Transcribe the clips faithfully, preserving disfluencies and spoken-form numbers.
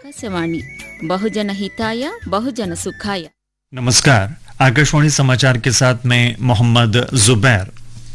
आकाशवाणी बहुजन हिताय बहुजन सुखाय। नमस्कार, आकाशवाणी समाचार के साथ मैं मोहम्मद जुबैर।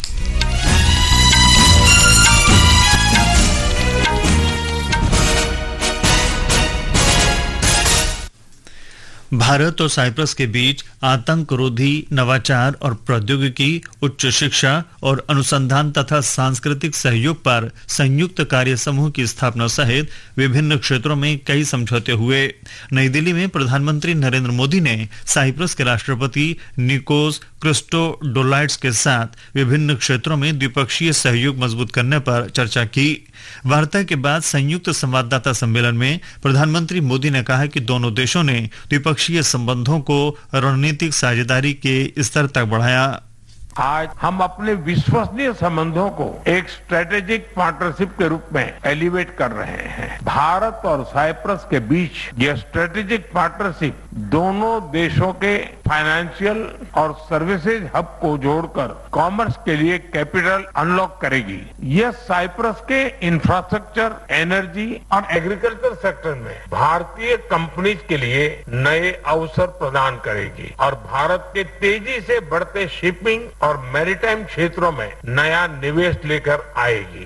भारत और साइप्रस के बीच आतंक रोधी, नवाचार और प्रौद्योगिकी, उच्च शिक्षा और अनुसंधान तथा सांस्कृतिक सहयोग पर संयुक्त कार्य समूह की स्थापना सहित विभिन्न क्षेत्रों में कई समझौते हुए। नई दिल्ली में प्रधानमंत्री नरेंद्र मोदी ने साइप्रस के राष्ट्रपति निकोस क्रिस्टोडोलाइड्स के साथ विभिन्न क्षेत्रों में द्विपक्षीय सहयोग मजबूत करने पर चर्चा की। वार्ता के बाद संयुक्त संवाददाता सम्मेलन में प्रधानमंत्री मोदी ने कहा कि दोनों देशों ने द्विपक्षीय संबंधों को रणनीतिक साझेदारी के स्तर तक बढ़ाया। आज हम अपने विश्वसनीय संबंधों को एक स्ट्रेटेजिक पार्टनरशिप के रूप में एलिवेट कर रहे हैं। भारत और साइप्रस के बीच यह स्ट्रेटेजिक पार्टनरशिप दोनों देशों के फाइनेंशियल और सर्विसेज हब को जोड़कर कॉमर्स के लिए कैपिटल अनलॉक करेगी। यह साइप्रस के इंफ्रास्ट्रक्चर, एनर्जी और एग्रीकल्चर सेक्टर में भारतीय कंपनीज के लिए नए अवसर प्रदान करेगी और भारत के तेजी से बढ़ते शिपिंग और मैरीटाइम क्षेत्रों में नया निवेश लेकर आएगी।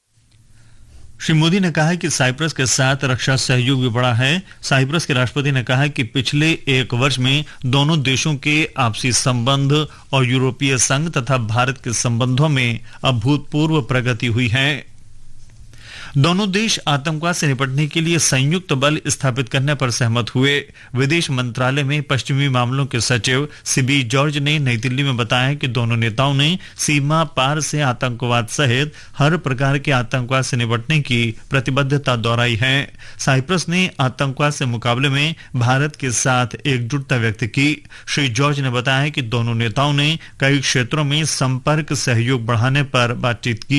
श्री मोदी ने कहा कि साइप्रस के साथ रक्षा सहयोग भी बढ़ा है। साइप्रस के राष्ट्रपति ने कहा कि पिछले एक वर्ष में दोनों देशों के आपसी संबंध और यूरोपीय संघ तथा भारत के संबंधों में अभूतपूर्व प्रगति हुई है। दोनों देश आतंकवाद से निपटने के लिए संयुक्त बल स्थापित करने पर सहमत हुए। विदेश मंत्रालय में पश्चिमी मामलों के सचिव सिबी जॉर्ज ने नई दिल्ली में बताया कि दोनों नेताओं ने सीमा पार से आतंकवाद सहित हर प्रकार के आतंकवाद से निपटने की प्रतिबद्धता दोहराई है। साइप्रस ने आतंकवाद से मुकाबले में भारत के साथ एकजुटता व्यक्त की। श्री जॉर्ज ने बताया कि दोनों नेताओं ने कई क्षेत्रों में संपर्क सहयोग बढ़ाने पर बातचीत की।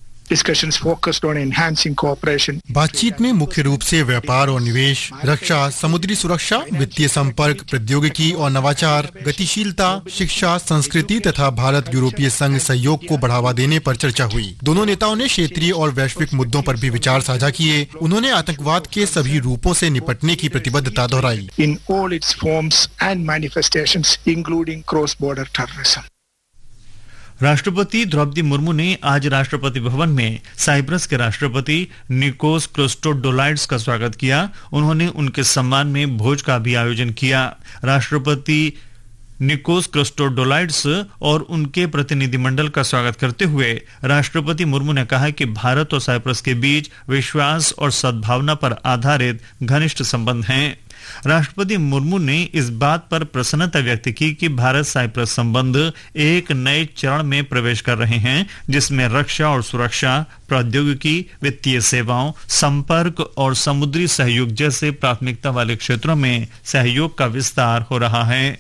बातचीत में मुख्य रूप से व्यापार और निवेश, रक्षा, समुद्री सुरक्षा, वित्तीय संपर्क, प्रौद्योगिकी और नवाचार, गतिशीलता, शिक्षा, संस्कृति तथा भारत यूरोपीय संघ सहयोग को बढ़ावा देने पर चर्चा हुई। दोनों नेताओं ने क्षेत्रीय और वैश्विक मुद्दों पर भी विचार साझा किए। उन्होंने आतंकवाद के सभी रूपों से निपटने की प्रतिबद्धता दोहराई। In all it's forms and manifestations including cross border terrorism. राष्ट्रपति द्रौपदी मुर्मू ने आज राष्ट्रपति भवन में साइप्रस के राष्ट्रपति निकोस क्रिस्टोडोलाइड्स का स्वागत किया। उन्होंने उनके सम्मान में भोज का भी आयोजन किया। राष्ट्रपति निकोस क्रिस्टोडोलाइड्स और उनके प्रतिनिधिमंडल का स्वागत करते हुए राष्ट्रपति मुर्मू ने कहा कि भारत और साइप्रस के बीच विश्वास और सद्भावना पर आधारित घनिष्ठ संबंध हैं। राष्ट्रपति मुर्मू ने इस बात पर प्रसन्नता व्यक्त की कि भारत साइप्रस संबंध एक नए चरण में प्रवेश कर रहे हैं, जिसमें रक्षा और सुरक्षा, प्रौद्योगिकी, वित्तीय सेवाओं, संपर्क और समुद्री सहयोग जैसे प्राथमिकता वाले क्षेत्रों में सहयोग का विस्तार हो रहा है।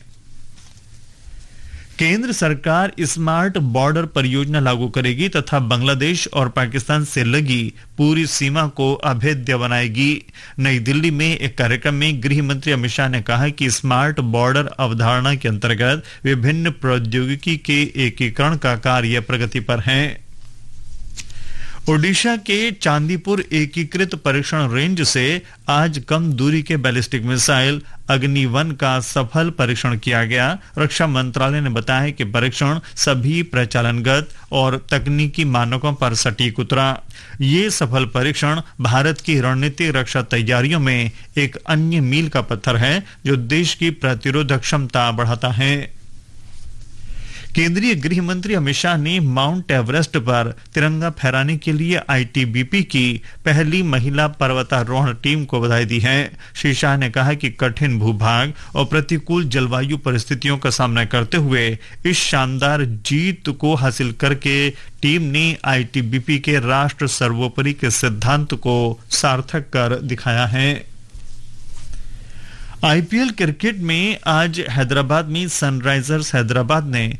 केंद्र सरकार स्मार्ट बॉर्डर परियोजना लागू करेगी तथा बांग्लादेश और पाकिस्तान से लगी पूरी सीमा को अभेद्य बनाएगी। नई दिल्ली में एक कार्यक्रम में गृह मंत्री अमित शाह ने कहा कि स्मार्ट बॉर्डर अवधारणा के अंतर्गत विभिन्न प्रौद्योगिकी के एकीकरण का कार्य प्रगति पर है। ओडिशा के चांदीपुर एकीकृत परीक्षण रेंज से आज कम दूरी के बैलिस्टिक मिसाइल अग्नि वन का सफल परीक्षण किया गया। रक्षा मंत्रालय ने बताया कि परीक्षण सभी प्रचालनगत और तकनीकी मानकों पर सटीक उतरा। ये सफल परीक्षण भारत की रणनीतिक रक्षा तैयारियों में एक अन्य मील का पत्थर है, जो देश की प्रतिरोधक क्षमता बढ़ाता है। केंद्रीय गृह मंत्री अमित शाह ने माउंट एवरेस्ट पर तिरंगा फहराने के लिए आईटीबीपी की पहली महिला पर्वतारोहण टीम को बधाई दी है। श्री शाह ने कहा कि कठिन भूभाग और प्रतिकूल जलवायु परिस्थितियों का सामना करते हुए इस शानदार जीत को हासिल करके टीम ने आईटीबीपी के राष्ट्र सर्वोपरि के सिद्धांत को सार्थक कर दिखाया है। आईपीएल क्रिकेट में आज हैदराबाद में सनराइजर्स हैदराबाद ने